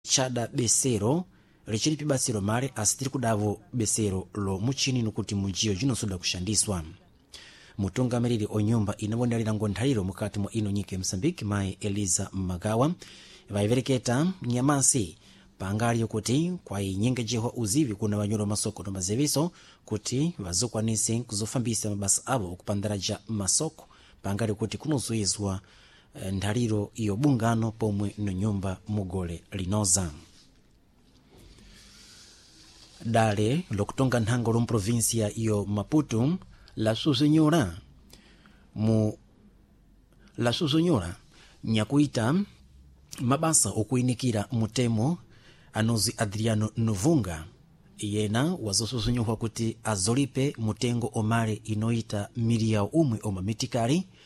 chada besero lichilipi basiro male asitiri kudavo besero lo muchini kuti mujiyo jinosoda kushandiswa. Mutungamiriri onyumba inawonelera ngonthaliro mukati mwa ino nyika ya Msambiki mayi Eliza Magawa vaivereketa nyamasi pangali yokuti kwa inyengejewa uzivi kuna wanyolo masoko no mazeviso kuti vazokwanise kuzofambisa mabasa abo okupandaraja masoko pangali kuti kunozoyezwa nthaliro iyo bungano pomwe no nyumba mugole linoza. Dale lokutonga nthango lo provinsia iyo Maputo la Suzonyora nyakuita mabasa okuinikira mutemo anozi Adriano Novunga yena wazosuzunyohwa kuti azolipe mutengo omale inoita miliya umwe omamitikali